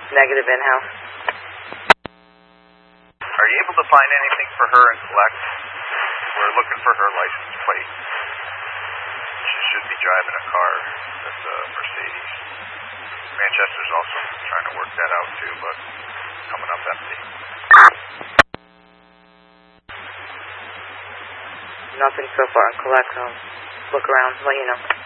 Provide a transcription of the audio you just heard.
Negative in-house. Are you able to find anything for her and collect? We're looking for her license plate. She should be driving a car that's a Mercedes. Manchester's also trying to work that out too, but coming up empty. Nothing so far. Collect. I'll look around, let you know.